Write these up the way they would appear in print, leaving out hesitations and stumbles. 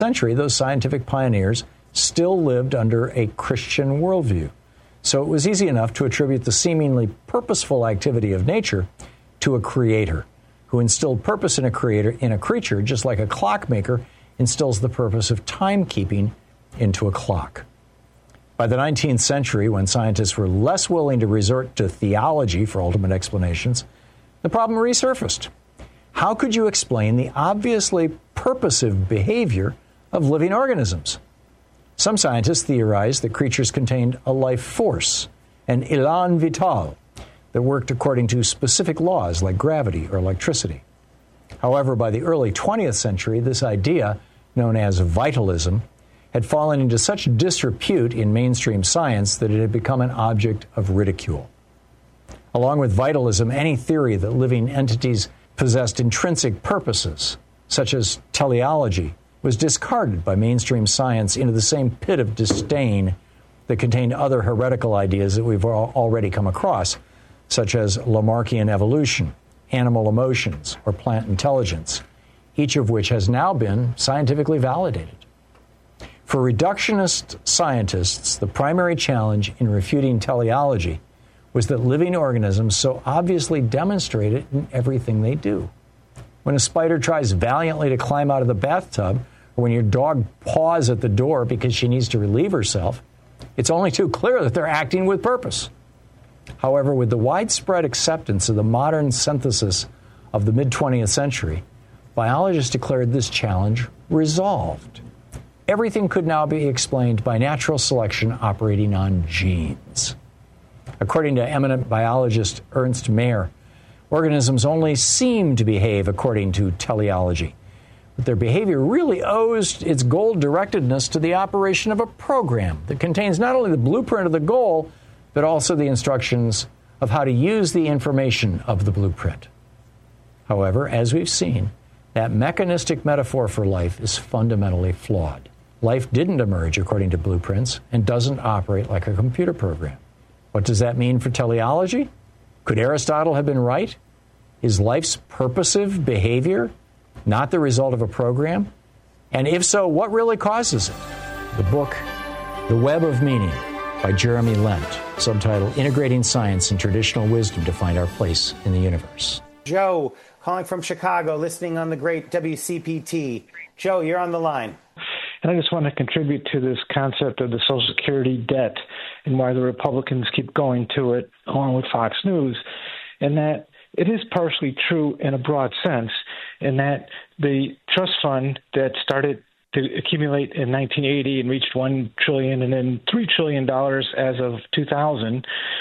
century, those scientific pioneers still lived under a Christian worldview. So it was easy enough to attribute the seemingly purposeful activity of nature to a creator who instilled purpose in a creature, just like a clockmaker instills the purpose of timekeeping into a clock. By the 19th century, when scientists were less willing to resort to theology for ultimate explanations, the problem resurfaced. How could you explain the obviously purposive behavior of living organisms? Some scientists theorized that creatures contained a life force, an élan vital, that worked according to specific laws like gravity or electricity. However, by the early 20th century, this idea, known as vitalism, had fallen into such disrepute in mainstream science that it had become an object of ridicule. Along with vitalism, any theory that living entities possessed intrinsic purposes, such as teleology, was discarded by mainstream science into the same pit of disdain that contained other heretical ideas that we've already come across, such as Lamarckian evolution, animal emotions, or plant intelligence, each of which has now been scientifically validated. For reductionist scientists, the primary challenge in refuting teleology was that living organisms so obviously demonstrate it in everything they do. When a spider tries valiantly to climb out of the bathtub, or when your dog paws at the door because she needs to relieve herself, it's only too clear that they're acting with purpose. However, with the widespread acceptance of the modern synthesis of the mid-20th century, biologists declared this challenge resolved. Everything could now be explained by natural selection operating on genes. According to eminent biologist Ernst Mayr, organisms only seem to behave according to teleology, but their behavior really owes its goal-directedness to the operation of a program that contains not only the blueprint of the goal, but also the instructions of how to use the information of the blueprint. However, as we've seen, that mechanistic metaphor for life is fundamentally flawed. Life didn't emerge according to blueprints and doesn't operate like a computer program. What does that mean for teleology? Could Aristotle have been right? Is life's purposive behavior not the result of a program? And if so, what really causes it? The book, The Web of Meaning, by Jeremy Lent, subtitled Integrating Science and Traditional Wisdom to Find Our Place in the Universe. Joe, calling from Chicago, listening on the great WCPT. Joe, you're on the line. And I just want to contribute to this concept of the Social Security debt and why the Republicans keep going to it, along with Fox News, and that it is partially true in a broad sense, in that the trust fund that started to accumulate in 1980 and reached $1 trillion and then $3 trillion as of 2000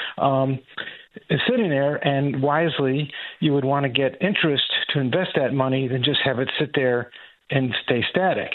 is sitting there, and wisely you would want to get interest to invest that money than just have it sit there and stay static.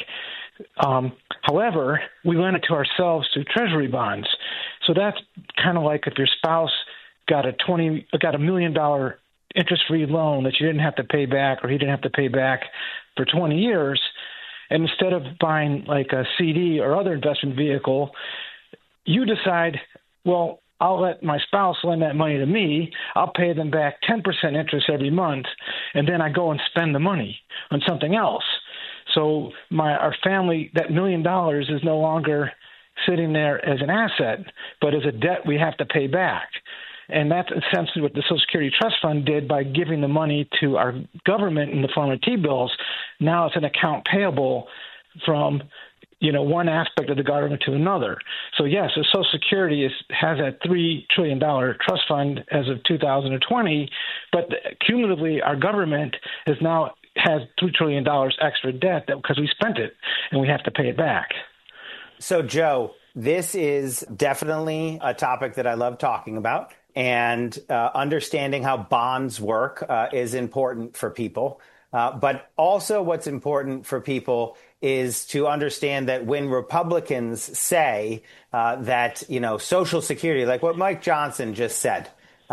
However, we lend it to ourselves through treasury bonds. So that's kind of like if your spouse got a $1 million interest-free loan that you didn't have to pay back, or he didn't have to pay back for 20 years. And instead of buying like a CD or other investment vehicle, you decide, well, I'll let my spouse lend that money to me. I'll pay them back 10% interest every month, and then I go and spend the money on something else. So our family, that $1 million is no longer sitting there as an asset, but as a debt we have to pay back. And that's essentially what the Social Security Trust Fund did by giving the money to our government in the form of T-bills. Now it's an account payable from, one aspect of the government to another. So yes, the Social Security has a $3 trillion trust fund as of 2020, but cumulatively our government has $3 trillion extra debt because we spent it and we have to pay it back. So Joe, this is definitely a topic that I love talking about. And understanding how bonds work is important for people. But also what's important for people is to understand that when Republicans say that, Social Security, like what Mike Johnson just said,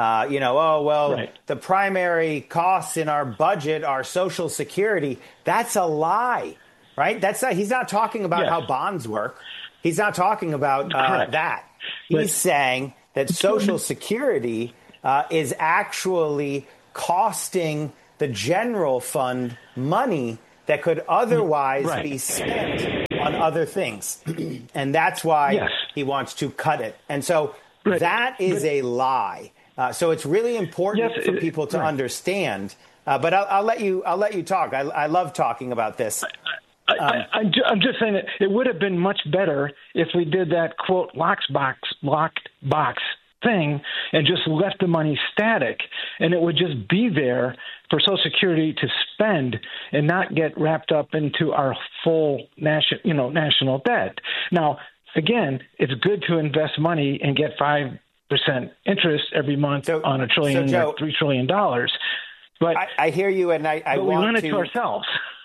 right, the primary costs in our budget are Social Security. That's a lie, right? He's not talking about how bonds work. He's not talking about that. He's saying that Social Security is actually costing the general fund money that could otherwise be spent on other things. And that's why he wants to cut it. And so that is a lie. So it's really important for people to understand. But I'll let you talk. I love talking about this. I'm just saying that it would have been much better if we did that, quote, locked box thing and just left the money static, and it would just be there for Social Security to spend and not get wrapped up into our full national debt. Now, again, it's good to invest money and get 5% interest every month on $1 trillion, Joe, $3 trillion. But I hear you, and I but want we limit to ourselves.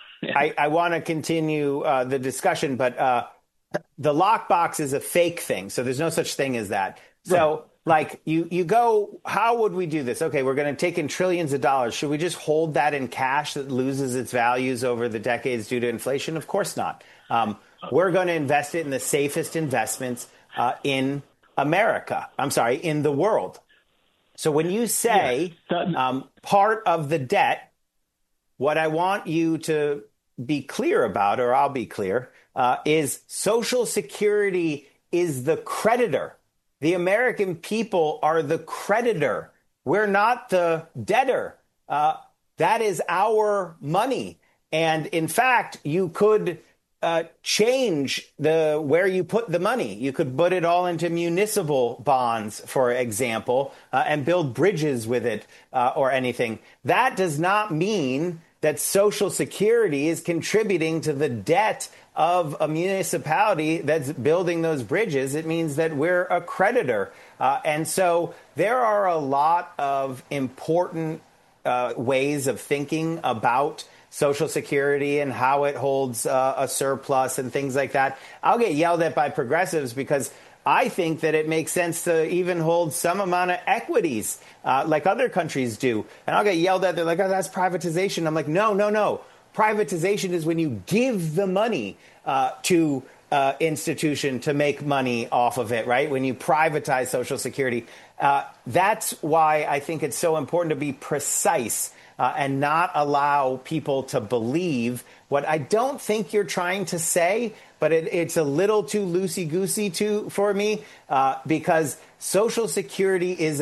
I want to continue the discussion, but the lockbox is a fake thing, so there's no such thing as that. So, like, you go, how would we do this? Okay, we're going to take in trillions of dollars. Should we just hold that in cash that loses its values over the decades due to inflation? Of course not. We're going to invest it in the safest investments in America. I'm sorry, in the world. So when you say part of the debt, what I want you to be clear about, or I'll be clear, is Social Security is the creditor. The American people are the creditor. We're not the debtor. That is our money. And in fact, you could change where you put the money. You could put it all into municipal bonds, for example, and build bridges with it or anything. That does not mean that Social Security is contributing to the debt of a municipality that's building those bridges. It means that we're a creditor. And so there are a lot of important ways of thinking about Social Security and how it holds a surplus and things like that. I'll get yelled at by progressives because I think that it makes sense to even hold some amount of equities like other countries do. And I'll get yelled at. They're like, oh, that's privatization. I'm like, no. Privatization is when you give the money to institution to make money off of it, right? When you privatize Social Security. That's why I think it's so important to be precise and not allow people to believe what I don't think you're trying to say, but it's a little too loosey-goosey for me because Social Security is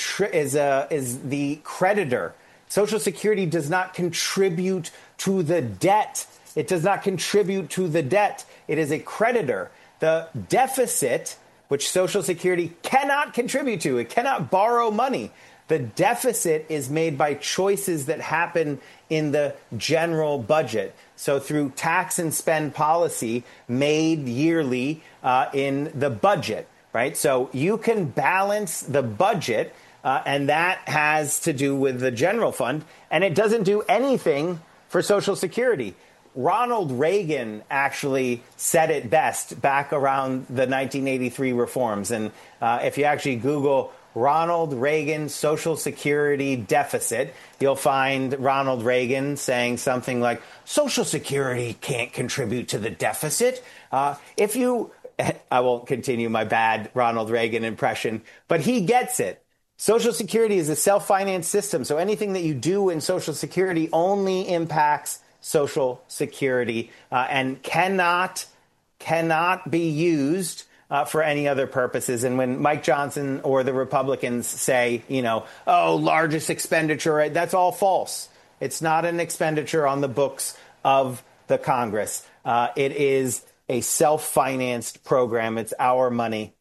the creditor. Social Security does not contribute to the debt. It does not contribute to the debt. It is a creditor. The deficit, which Social Security cannot contribute to, it cannot borrow money. The deficit is made by choices that happen in the general budget. So through tax and spend policy made yearly in the budget, right? So you can balance the budget, and that has to do with the general fund, and it doesn't do anything for Social Security. Ronald Reagan actually said it best back around the 1983 reforms. And if you actually Google Ronald Reagan Social Security deficit, you'll find Ronald Reagan saying something like, Social Security can't contribute to the deficit. I won't continue my bad Ronald Reagan impression, but he gets it. Social Security is a self-financed system, so anything that you do in Social Security only impacts Social Security and cannot be used for any other purposes. And when Mike Johnson or the Republicans say, largest expenditure, that's all false. It's not an expenditure on the books of the Congress. It is a self-financed program. It's our money.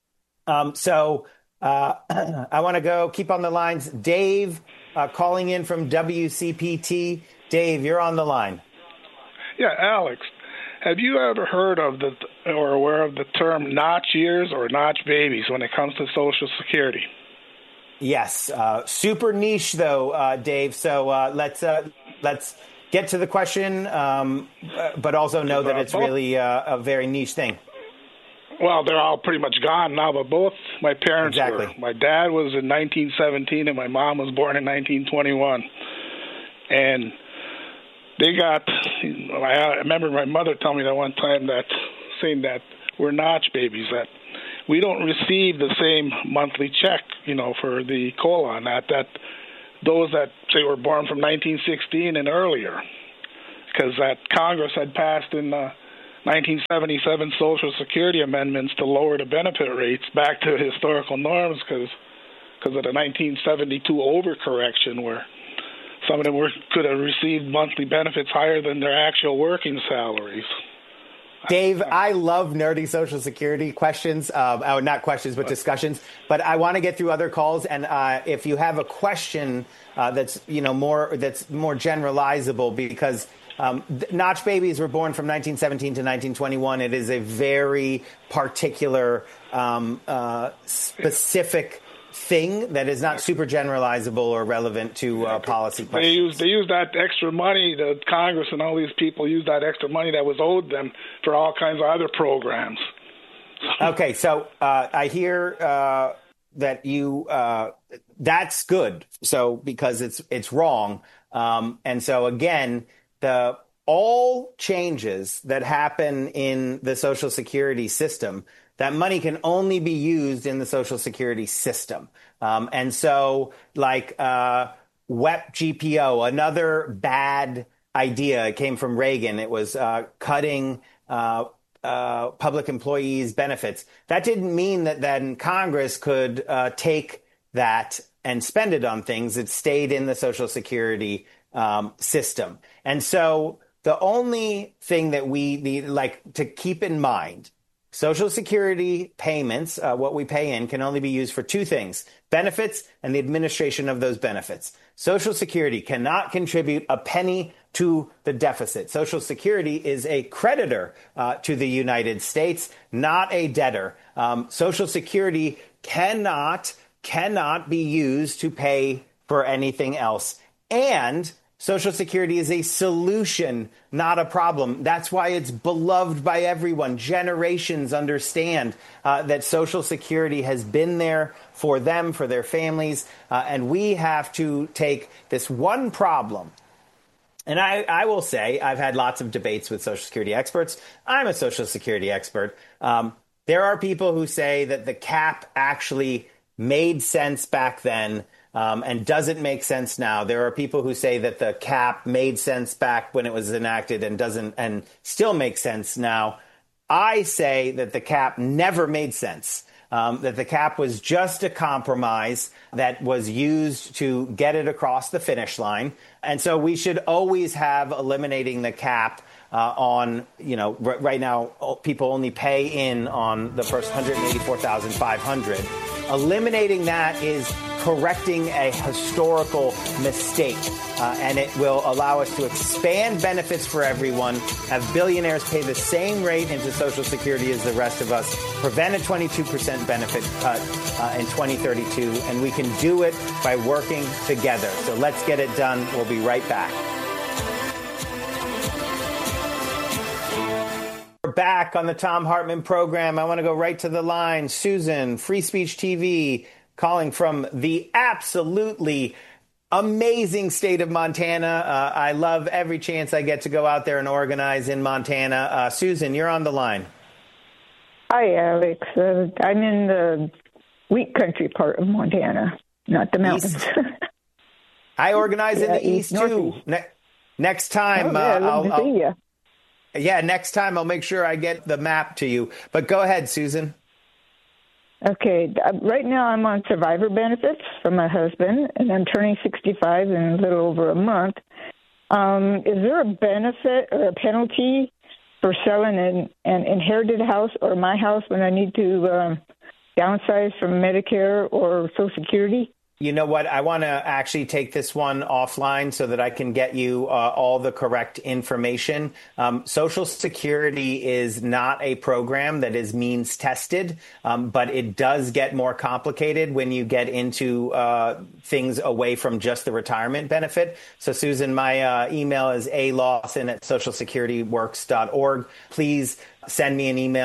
So I want to keep on the lines. Dave calling in from WCPT. Dave, you're on the line. Yeah, Alex, have you ever heard of or aware of the term notch years or notch babies when it comes to Social Security? Yes. Super niche, though, Dave. So let's get to the question, but also know that it's really a very niche thing. Well, they're all pretty much gone now, but both my parents were. My dad was in 1917 and my mom was born in 1921. And they got, I remember my mother telling me that one time saying that we're notch babies, that we don't receive the same monthly check, for the COLA, that those that say were born from 1916 and earlier, because that Congress had passed in 1977 Social Security amendments to lower the benefit rates back to historical norms because of the 1972 overcorrection where some of them could have received monthly benefits higher than their actual working salaries. Dave, I love nerdy Social Security questions, not questions, but discussions. But I want to get through other calls, and if you have a question that's more generalizable, because notch babies were born from 1917 to 1921. It is a very particular, specific thing that is not super generalizable or relevant to policy questions. They use that extra money, the Congress and all these people use that extra money that was owed them for all kinds of other programs. Okay, so I hear that you that's good. So because it's wrong, and so again, all changes that happen in the Social Security system, that money can only be used in the Social Security system. And so like WEP GPO, another bad idea, it came from Reagan. It was cutting public employees' benefits. That didn't mean that then Congress could take that and spend it on things. It stayed in the Social Security system. And so the only thing that we need to keep in mind, Social Security payments, what we pay in, can only be used for two things: benefits and the administration of those benefits. Social Security cannot contribute a penny to the deficit. Social Security is a creditor to the United States, not a debtor. Social Security cannot be used to pay for anything else. And Social Security is a solution, not a problem. That's why it's beloved by everyone. Generations understand that Social Security has been there for them, for their families. And we have to take this one problem. And I will say, I've had lots of debates with Social Security experts. I'm a Social Security expert. There are people who say that the cap actually made sense back then and doesn't make sense now. There are people who say that the cap made sense back when it was enacted and still makes sense now. I say that the cap never made sense, that the cap was just a compromise that was used to get it across the finish line. And so we should always have eliminating the cap on, right now, people only pay in on the first $184,500. Eliminating that is correcting a historical mistake, and it will allow us to expand benefits for everyone, have billionaires pay the same rate into Social Security as the rest of us, prevent a 22% benefit cut in 2032, and we can do it by working together. So let's get it done. We'll be right back. We're back on the Thom Hartmann program. I want to go right to the line. Susan, Free Speech TV, calling from the absolutely amazing state of Montana. I love every chance I get to go out there and organize in Montana. Susan, you're on the line. Hi, Alex. I'm in the wheat country part of Montana, not the mountains. I organize in the east, too. Next time, I'll see you. Yeah, next time I'll make sure I get the map to you. But go ahead, Susan. Okay. Right now I'm on survivor benefits from my husband, and I'm turning 65 in a little over a month. Is there a benefit or a penalty for selling an inherited house or my house when I need to downsize from Medicare or Social Security? You know what? I want to actually take this one offline so that I can get you all the correct information. Social Security is not a program that is means tested, but it does get more complicated when you get into things away from just the retirement benefit. So, Susan, my email is alawson@socialsecurityworks.org. Please send me an email.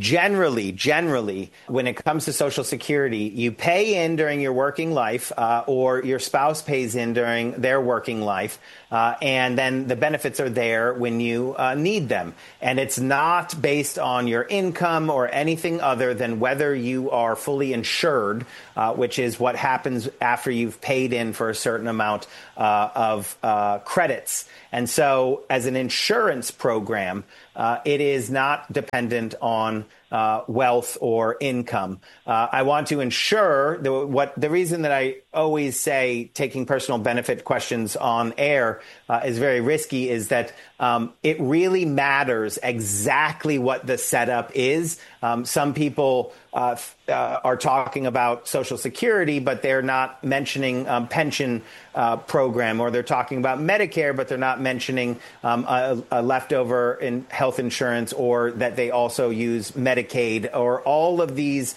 generally, when it comes to Social Security, you pay in during your working life or your spouse pays in during their working life. And then the benefits are there when you need them. And it's not based on your income or anything other than whether you are fully insured, which is what happens after you've paid in for a certain amount of credits. And so as an insurance program, it is not dependent on wealth or income. I want to ensure the reason that I always say taking personal benefit questions on air is very risky is that it really matters exactly what the setup is. Some people are talking about Social Security, but they're not mentioning pension program, or they're talking about Medicare, but they're not mentioning a leftover in health insurance, or that they also use Medicaid, or all of these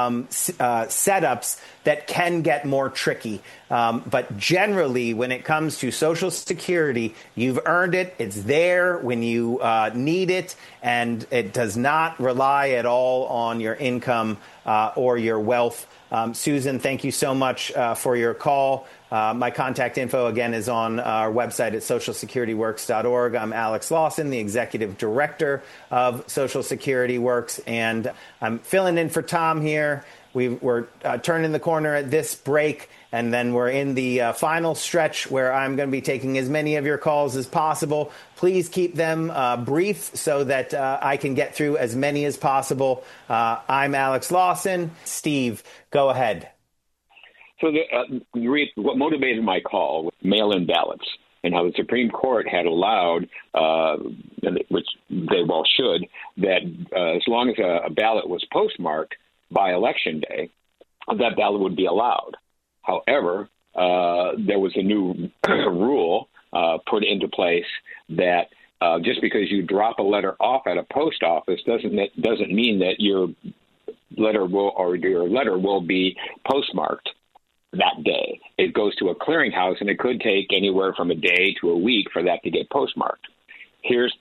setups that can get more tricky. But generally, when it comes to Social Security, you've earned it. It's there when you need it, and it does not rely at all on your income or your wealth. Susan, thank you so much for your call. My contact info, again, is on our website at socialsecurityworks.org. I'm Alex Lawson, the executive director of Social Security Works, and I'm filling in for Tom here. We're turning the corner at this break, and then we're in the final stretch where I'm going to be taking as many of your calls as possible. Please keep them brief so that I can get through as many as possible. I'm Alex Lawson. Steve, go ahead. So what motivated my call was mail-in ballots, and how the Supreme Court had allowed, which they well should, that as long as a ballot was postmarked by Election Day, that ballot would be allowed. However, there was a new rule put into place that just because you drop a letter off at a post office doesn't mean that your letter will be postmarked that day. It goes to a clearinghouse, and it could take anywhere from a day to a week for that to get postmarked. Here's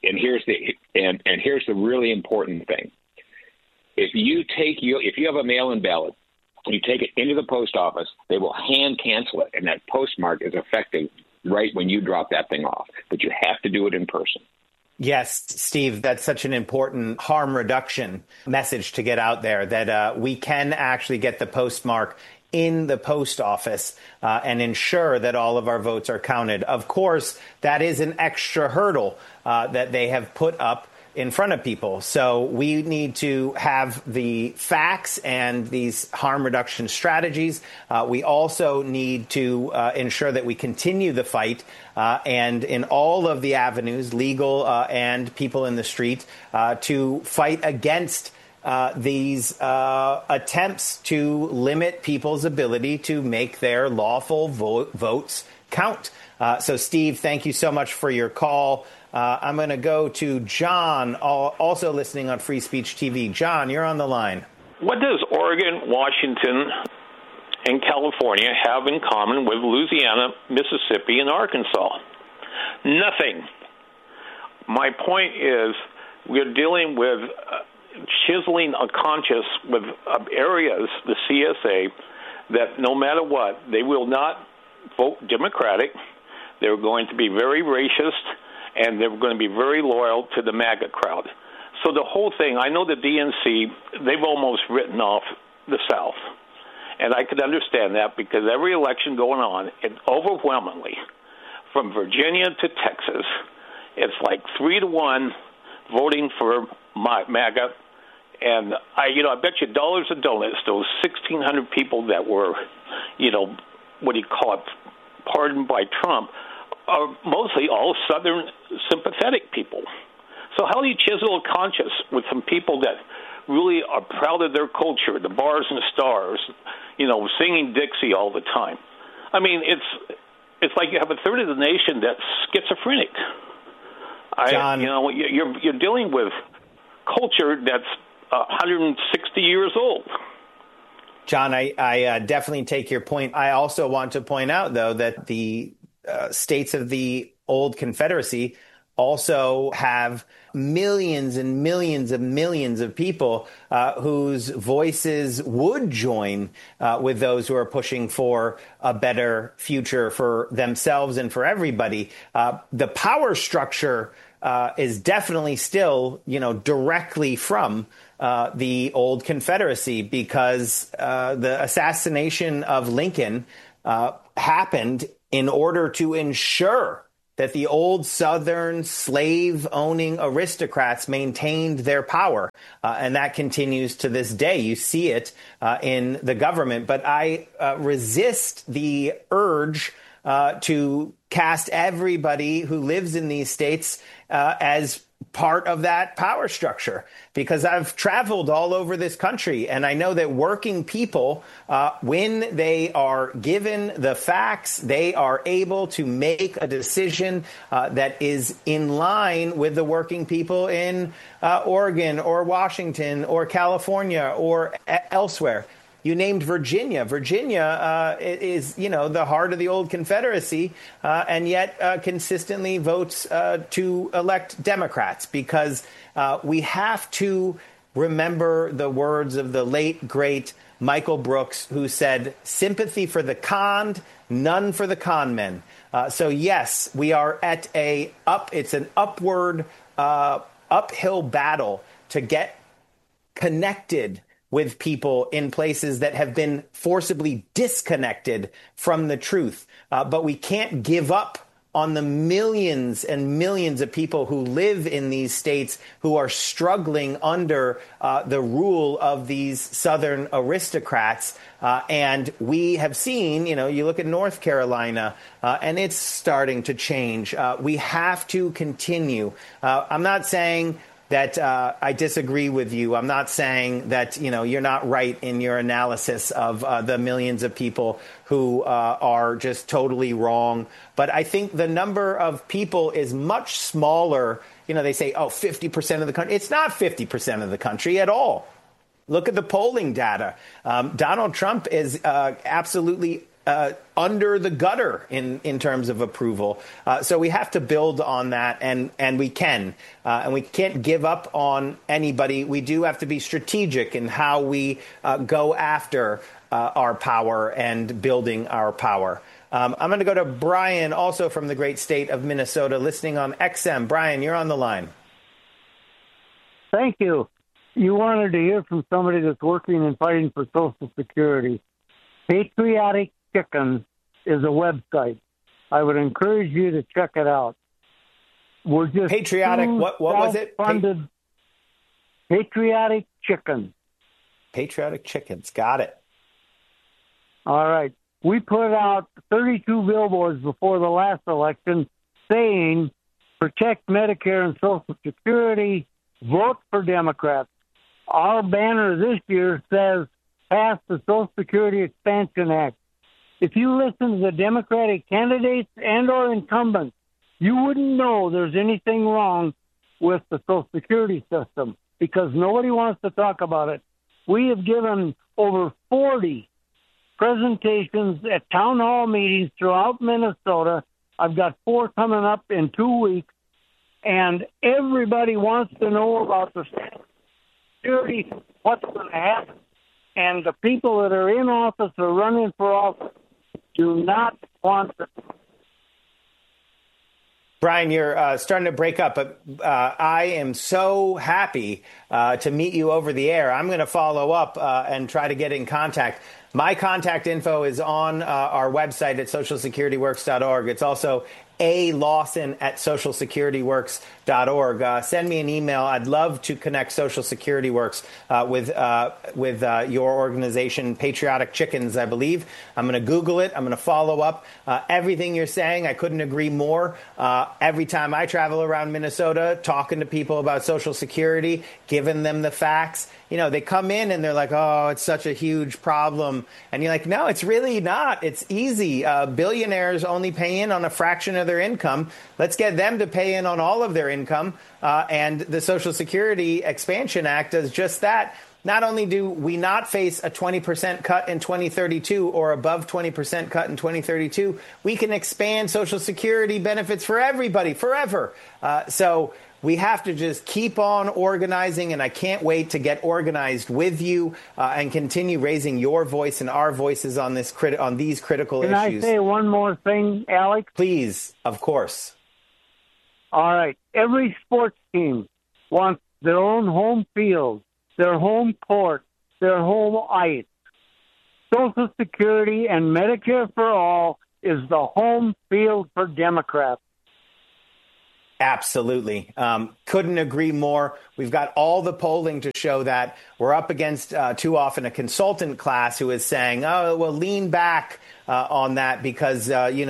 the really important thing. If you have a mail-in ballot, you take it into the post office, they will hand cancel it, and that postmark is effective right when you drop that thing off. But you have to do it in person. Yes, Steve, that's such an important harm reduction message to get out there, that we can actually get the postmark in the post office and ensure that all of our votes are counted. Of course, that is an extra hurdle that they have put up in front of people. So we need to have the facts and these harm reduction strategies. We also need to ensure that we continue the fight and in all of the avenues, legal and people in the street, to fight against these attempts to limit people's ability to make their lawful votes count. So, Steve, thank you so much for your call. I'm going to go to John, also listening on Free Speech TV. John, you're on the line. What does Oregon, Washington, and California have in common with Louisiana, Mississippi, and Arkansas? Nothing. My point is we're dealing with chiseling a conscience with areas, the CSA, that no matter what, they will not vote Democratic. They're going to be very racist, and they're going to be very loyal to the MAGA crowd. So the whole thing, I know the DNC, they've almost written off the South. And I could understand that because every election going on, it overwhelmingly, from Virginia to Texas, it's like 3-1 voting for MAGA. And I bet you dollars and donuts, those 1,600 people that were, pardoned by Trump, are mostly all Southern sympathetic people. So how do you chisel a conscience with some people that really are proud of their culture, the bars and stars, singing Dixie all the time? I mean, it's like you have a third of the nation that's schizophrenic. John, you're dealing with culture that's 160 years old. John, I definitely take your point. I also want to point out, though, that the states of the old Confederacy also have millions and millions of people whose voices would join with those who are pushing for a better future for themselves and for everybody. The power structure is definitely still, directly from the old Confederacy, because the assassination of Lincoln happened in order to ensure that the old Southern slave-owning aristocrats maintained their power. And that continues to this day. You see it in the government. But I resist the urge to cast everybody who lives in these states as part of that power structure, because I've traveled all over this country, and I know that working people, when they are given the facts, they are able to make a decision that is in line with the working people in Oregon or Washington or California or elsewhere. You named Virginia. Virginia is, the heart of the old Confederacy, and yet consistently votes to elect Democrats, because we have to remember the words of the late, great Michael Brooks, who said, "Sympathy for the conned, none for the con men." So, yes, we are at it's an uphill battle to get connected with people in places that have been forcibly disconnected from the truth. But we can't give up on the millions and millions of people who live in these states who are struggling under the rule of these Southern aristocrats. And we have seen, you look at North Carolina, and it's starting to change. We have to continue. I'm not saying that I disagree with you. I'm not saying that, you're not right in your analysis of the millions of people who are just totally wrong. But I think the number of people is much smaller. They say, 50% of the country. It's not 50% of the country at all. Look at the polling data. Donald Trump is absolutely under the gutter in terms of approval. So we have to build on that, and we can. And we can't give up on anybody. We do have to be strategic in how we go after our power and building our power. I'm going to go to Brian, also from the great state of Minnesota, listening on XM. Brian, you're on the line. Thank you. You wanted to hear from somebody that's working and fighting for Social Security. Patriotic Chickens is a website. I would encourage you to check it out. We're just patriotic. What was it? Funded Patriotic Chickens. Patriotic Chickens. Got it. All right. We put out 32 billboards before the last election saying, "Protect Medicare and Social Security. Vote for Democrats." Our banner this year says, "Pass the Social Security Expansion Act." If you listen to the Democratic candidates and or incumbents, you wouldn't know there's anything wrong with the Social Security system, because nobody wants to talk about it. We have given over 40 presentations at town hall meetings throughout Minnesota. I've got 4 coming up in 2 weeks, and everybody wants to know about the security, what's going to happen. And the people that are in office or running for office do not want to. Brian, you're starting to break up, but I am so happy to meet you over the air. I'm going to follow up and try to get in contact. My contact info is on our website at socialsecurityworks.org. It's also alawson@socialsecurityworks.org. Send me an email. I'd love to connect Social Security Works with your organization, Patriotic Chickens, I believe. I'm going to Google it. I'm going to follow up. Everything you're saying, I couldn't agree more. Every time I travel around Minnesota, talking to people about Social Security, giving them the facts, they come in and they're like, "Oh, it's such a huge problem." And you're like, "No, it's really not. It's easy. Billionaires only pay in on a fraction of their income. Let's get them to pay in on all of their income." And the Social Security Expansion Act does just that. not only do we not face a 20% cut in 2032 or above 20% cut in 2032, we can expand Social Security benefits for everybody forever. So we have to just keep on organizing, and I can't wait to get organized with you and continue raising your voice and our voices on these critical issues. Can I say one more thing, Alex? Please, of course. All right. Every sports team wants their own home field, their home court, their home ice. Social Security and Medicare for All is the home field for Democrats. Absolutely. Couldn't agree more. We've got all the polling to show that. We're up against too often a consultant class who is saying, oh, well, lean back on that because,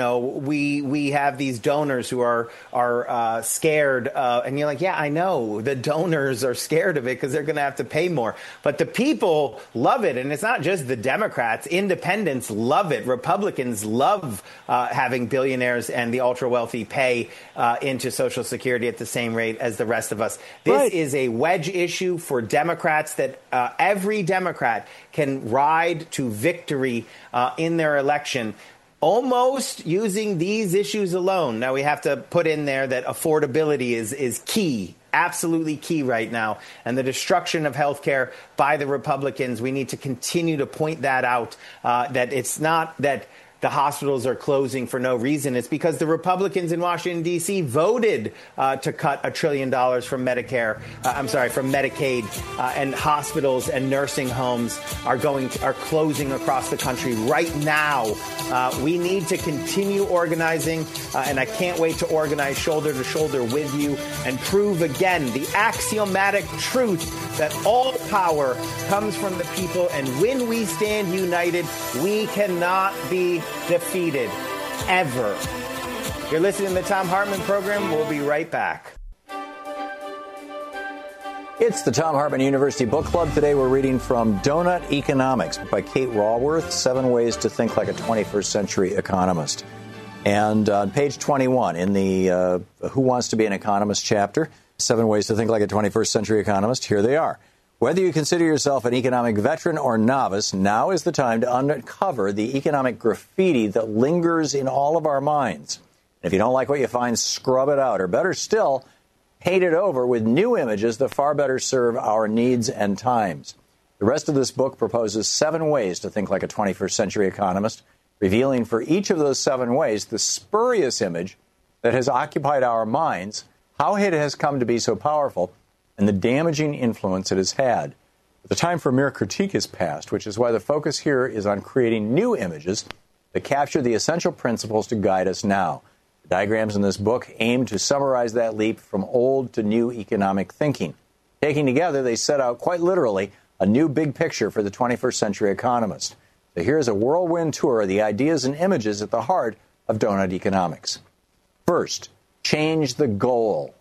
we have these donors who are scared. And you're like, yeah, I know the donors are scared of it because they're going to have to pay more. But the people love it. And it's not just the Democrats. Independents love it. Republicans love having billionaires and the ultra wealthy pay into Social Security at the same rate as the rest of us. This is a wedge issue for Democrats that every Democrat can ride to victory in their election, almost using these issues alone. Now, we have to put in there that affordability is key, absolutely key right now. And the destruction of health care by the Republicans, we need to continue to point that out, that it's not that the hospitals are closing for no reason. It's because the Republicans in Washington, D.C. voted to cut $1 trillion from from Medicaid, and hospitals and nursing homes are closing across the country right now. We need to continue organizing, and I can't wait to organize shoulder to shoulder with you and prove again the axiomatic truth that all power comes from the people, and when we stand united, we cannot be defeated, ever. You're listening to the Thom Hartmann Program. We'll be right back. It's the Thom Hartmann University Book Club. Today we're reading from Doughnut Economics by Kate Raworth, 7 Ways to Think Like a 21st Century Economist. And on page 21 in the Who Wants to Be an Economist chapter, 7 Ways to Think Like a 21st Century Economist, here they are. Whether you consider yourself an economic veteran or novice, now is the time to uncover the economic graffiti that lingers in all of our minds. And if you don't like what you find, scrub it out, or better still, paint it over with new images that far better serve our needs and times. The rest of this book proposes 7 ways to think like a 21st century economist, revealing for each of those 7 ways the spurious image that has occupied our minds, how it has come to be so powerful, and the damaging influence it has had. But the time for mere critique is past, which is why the focus here is on creating new images that capture the essential principles to guide us now. The diagrams in this book aim to summarize that leap from old to new economic thinking. Taken together, they set out, quite literally, a new big picture for the 21st century economist. So here's a whirlwind tour of the ideas and images at the heart of Doughnut Economics. First, change the goal.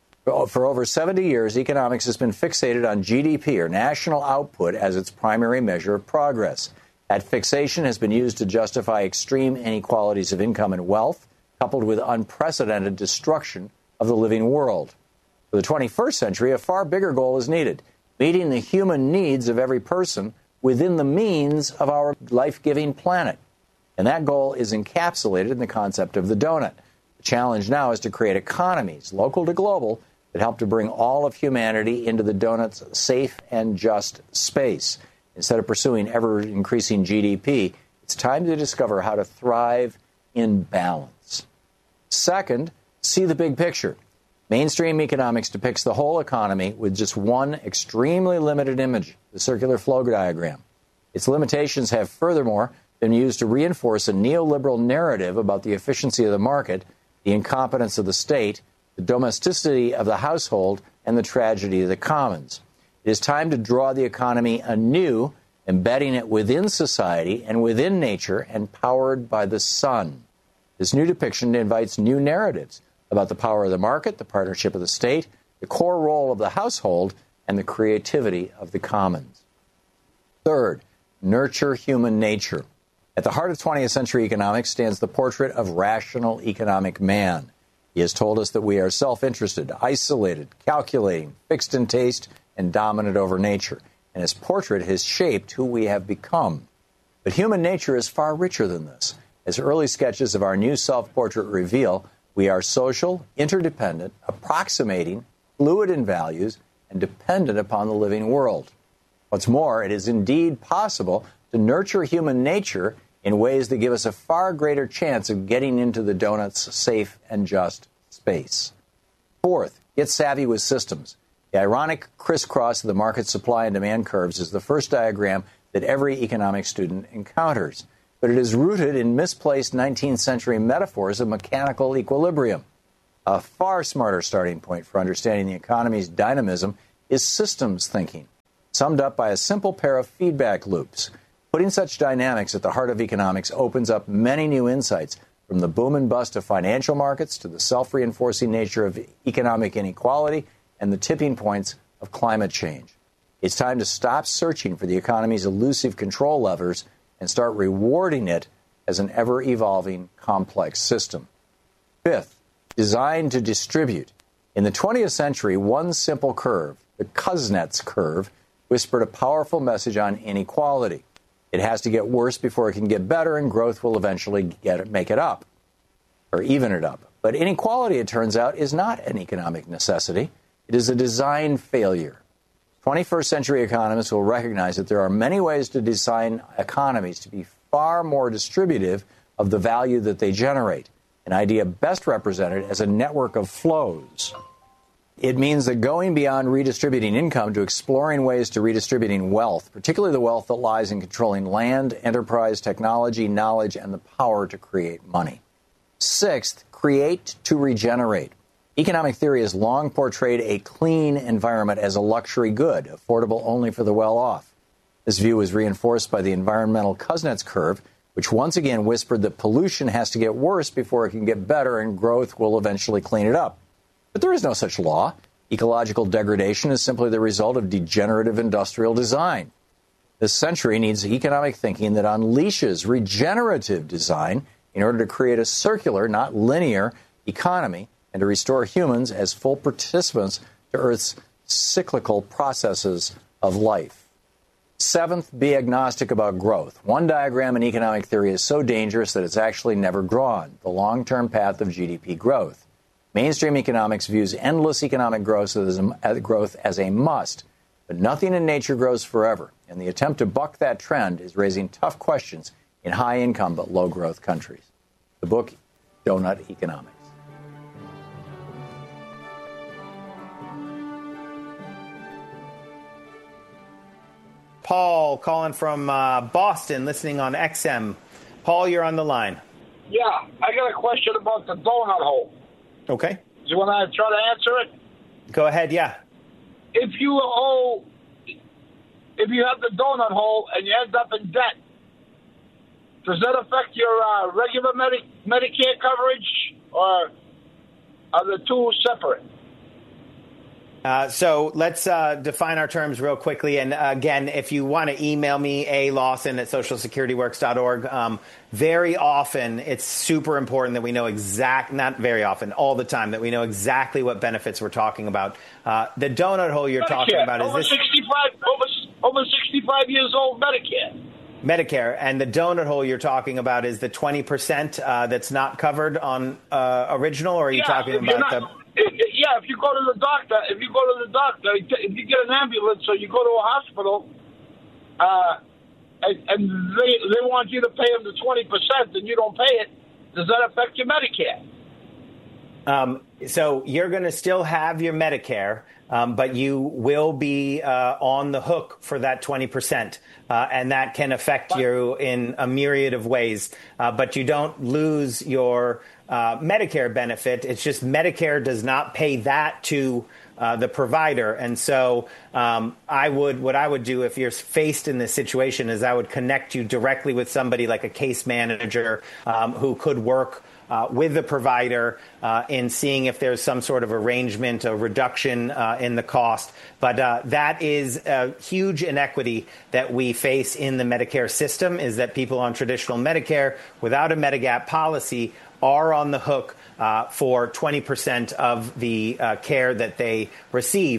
For over 70 years, economics has been fixated on GDP, or national output, as its primary measure of progress. That fixation has been used to justify extreme inequalities of income and wealth, coupled with unprecedented destruction of the living world. For the 21st century, a far bigger goal is needed, meeting the human needs of every person within the means of our life-giving planet. And that goal is encapsulated in the concept of the donut. The challenge now is to create economies, local to global, that help to bring all of humanity into the donut's safe and just space. Instead of pursuing ever-increasing GDP, it's time to discover how to thrive in balance. Second, see the big picture. Mainstream economics depicts the whole economy with just one extremely limited image, the circular flow diagram. Its limitations have furthermore been used to reinforce a neoliberal narrative about the efficiency of the market, the incompetence of the state, the domesticity of the household, and the tragedy of the commons. It is time to draw the economy anew, embedding it within society and within nature and powered by the sun. This new depiction invites new narratives about the power of the market, the partnership of the state, the core role of the household, and the creativity of the commons. Third, nurture human nature. At the heart of 20th century economics stands the portrait of rational economic man. He has told us that we are self-interested, isolated, calculating, fixed in taste, and dominant over nature. and his portrait has shaped who we have become. But human nature is far richer than this. As early sketches of our new self-portrait reveal, we are social, interdependent, approximating, fluid in values, and dependent upon the living world. What's more, it is indeed possible to nurture human nature in ways that give us a far greater chance of getting into the donut's safe and just space. Fourth, get savvy with systems. The ironic crisscross of the market supply and demand curves is the first diagram that every economic student encounters, but it is rooted in misplaced 19th century metaphors of mechanical equilibrium. A far smarter starting point for understanding the economy's dynamism is systems thinking, summed up by a simple pair of feedback loops. Putting such dynamics at the heart of economics opens up many new insights, from the boom and bust of financial markets to the self-reinforcing nature of economic inequality and the tipping points of climate change. It's time to stop searching for the economy's elusive control levers and start rewarding it as an ever-evolving, complex system. Fifth, design to distribute. In the 20th century, one simple curve, the Kuznets curve, whispered a powerful message on inequality. It has to get worse before it can get better, and growth will eventually make it up, or even it up. But inequality, it turns out, is not an economic necessity. It is a design failure. 21st century economists will recognize that there are many ways to design economies to be far more distributive of the value that they generate, an idea best represented as a network of flows. It means that going beyond redistributing income to exploring ways to redistributing wealth, particularly the wealth that lies in controlling land, enterprise, technology, knowledge, and the power to create money. Sixth, create to regenerate. Economic theory has long portrayed a clean environment as a luxury good, affordable only for the well-off. This view was reinforced by the environmental Kuznets curve, which once again whispered that pollution has to get worse before it can get better, and growth will eventually clean it up. But there is no such law. Ecological degradation is simply the result of degenerative industrial design. This century needs economic thinking that unleashes regenerative design in order to create a circular, not linear, economy and to restore humans as full participants to Earth's cyclical processes of life. Seventh, be agnostic about growth. One diagram in economic theory is so dangerous that it's actually never drawn, the long-term path of GDP growth. Mainstream economics views endless economic growth as a must, but nothing in nature grows forever, and the attempt to buck that trend is raising tough questions in high-income but low-growth countries. The book, Donut Economics. Paul calling from Boston, listening on XM. Paul, you're on the line. Yeah, I got a question about the donut hole. Okay. Do you want to try to answer it? Go ahead, yeah. If you have the donut hole and you end up in debt, does that affect your regular Medicare coverage, or are the two separate? So let's define our terms real quickly. And again, if you want to email me, alawson@socialsecurityworks.org. Very often, it's super important that we know not very often, all the time, that we know exactly what benefits we're talking about. The donut hole you're talking about is this. Over 65 years old Medicare. And the donut hole you're talking about is the 20% that's not covered on original, or are you talking about if you go to the doctor, if you get an ambulance or you go to a hospital, and they want you to pay them the 20% and you don't pay it, does that affect your Medicare? So you're going to still have your Medicare, but you will be on the hook for that 20%, and that can affect you in a myriad of ways. But you don't lose your Medicare benefit. It's just Medicare does not pay that to the provider. And so what I would do if you're faced in this situation is I would connect you directly with somebody like a case manager who could work with the provider in seeing if there's some sort of arrangement, a reduction in the cost. But that is a huge inequity that we face in the Medicare system, is that people on traditional Medicare without a Medigap policy are on the hook for 20% of the care that they receive.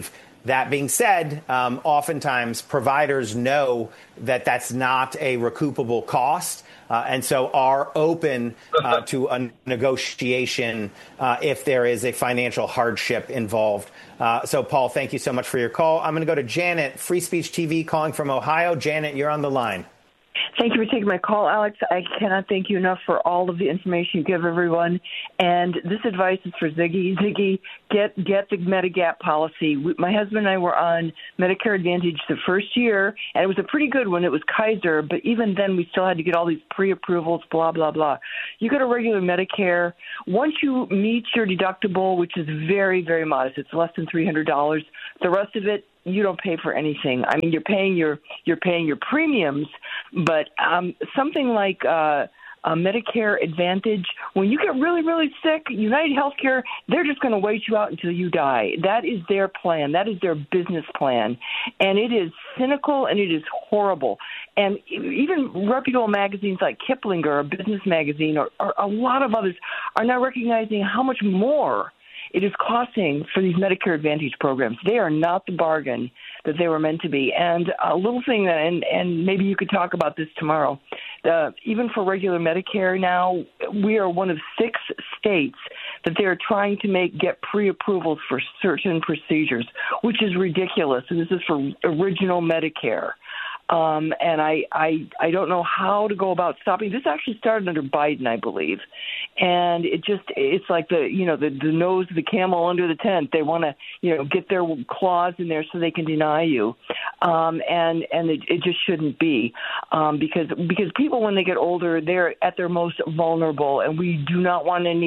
That being said, oftentimes providers know that that's not a recoupable cost. And so are open to a negotiation if there is a financial hardship involved. So, Paul, thank you so much for your call. I'm going to go to Janet, Free Speech TV, calling from Ohio. Janet, you're on the line. Thank you for taking my call, Alex. I cannot thank you enough for all of the information you give everyone. And this advice is for Ziggy. Ziggy, get the Medigap policy. My husband and I were on Medicare Advantage the first year, and it was a pretty good one. It was Kaiser, but even then we still had to get all these pre-approvals, blah, blah, blah. You go to regular Medicare. Once you meet your deductible, which is very, very modest, it's less than $300, the rest of it, you don't pay for anything. I mean, you're paying your premiums, but something like Medicare Advantage, when you get really, really sick, United Healthcare, they're just going to wait you out until you die. That is their plan. That is their business plan. And it is cynical and it is horrible. And even reputable magazines like Kiplinger, a business magazine, or a lot of others are now recognizing how much more it is costing for these Medicare Advantage programs. They are not the bargain that they were meant to be. And a little thing that, and maybe you could talk about this tomorrow, even for regular Medicare now, we are one of 6 states that they're trying to get pre-approvals for certain procedures, which is ridiculous. And this is for original Medicare. And I don't know how to go about stopping. This actually started under Biden, I believe. And it's like the nose of the camel under the tent. They want to, get their claws in there so they can deny you. And it just shouldn't be, because people, when they get older, they're at their most vulnerable, and we do not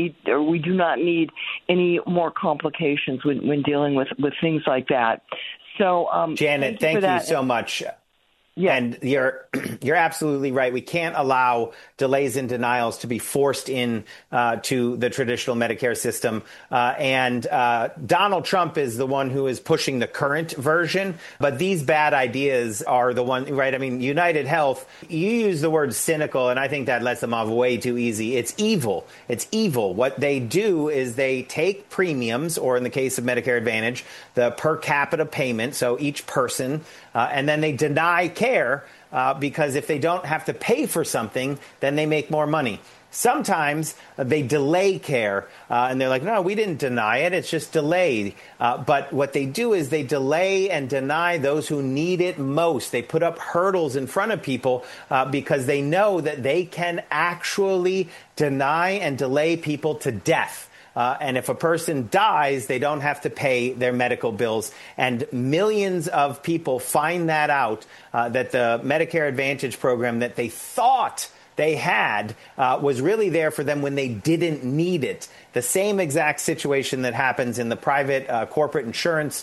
need any more complications when dealing with things like that. So, Janet, thank you so much. Yeah. And you're absolutely right. We can't allow delays and denials to be forced in to the traditional Medicare system. And Donald Trump is the one who is pushing the current version. But these bad ideas are the one, right? I mean, United Health, you use the word cynical, and I think that lets them off way too easy. It's evil. It's evil. What they do is they take premiums, or in the case of Medicare Advantage, the per capita payment, so each person, and then they deny care because if they don't have to pay for something, then they make more money. Sometimes they delay care, and they're like, no, we didn't deny it. It's just delayed. But what they do is they delay and deny those who need it most. They put up hurdles in front of people because they know that they can actually deny and delay people to death. And if a person dies, they don't have to pay their medical bills. And millions of people find that out, that the Medicare Advantage program that they thought they had was really there for them when they didn't need it. The same exact situation that happens in the private corporate insurance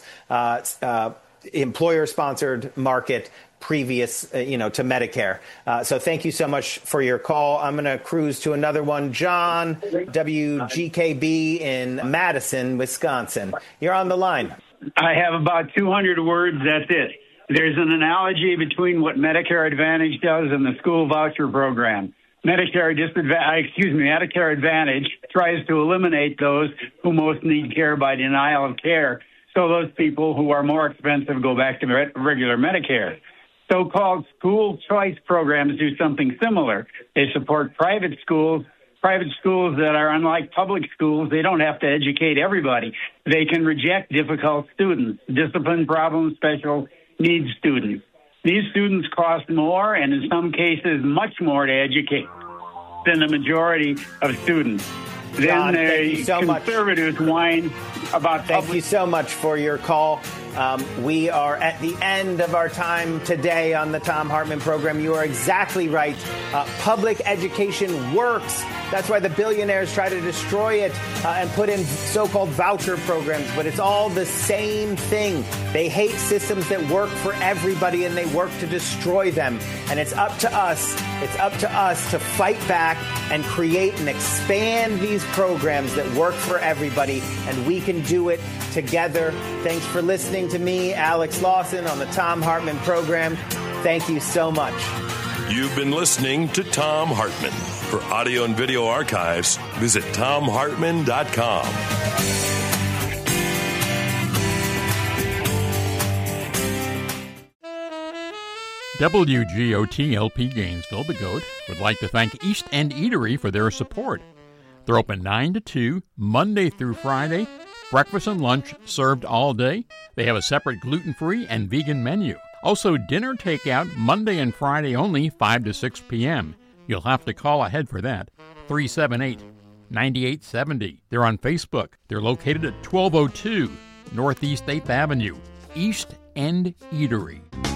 employer-sponsored market previous, to Medicare. So thank you so much for your call. I'm going to cruise to another one. John, WGKB in Madison, Wisconsin. You're on the line. I have about 200 words. That's it. There's an analogy between what Medicare Advantage does and the school voucher program. Medicare Advantage tries to eliminate those who most need care by denial of care. So those people who are more expensive go back to regular Medicare. So-called school choice programs do something similar. They support private schools that are unlike public schools. They don't have to educate everybody. They can reject difficult students, discipline problem, special needs students. These students cost more, and in some cases much more, to educate than the majority of students. John, then thank you so conservatives much. Whine about Thank you so much for your call. We are at the end of our time today on the Thom Hartmann program. You are exactly right. Public education works. That's why the billionaires try to destroy it and put in so-called voucher programs. But it's all the same thing. They hate systems that work for everybody, and they work to destroy them. And it's up to us. It's up to us to fight back and create and expand these programs that work for everybody. And we can do it together. Thanks for listening to me, Alex Lawson, on the Thom Hartmann program. Thank you so much. You've been listening to Thom Hartmann. For audio and video archives, visit ThomHartmann.com. WGOT-LP Gainesville, the GOAT, would like to thank East End Eatery for their support. They're open 9 to 2, Monday through Friday. Breakfast and lunch served all day. They have a separate gluten-free and vegan menu. Also, dinner takeout Monday and Friday only, 5 to 6 p.m. You'll have to call ahead for that. 378-9870. They're on Facebook. They're located at 1202 Northeast 8th Avenue, East End Eatery.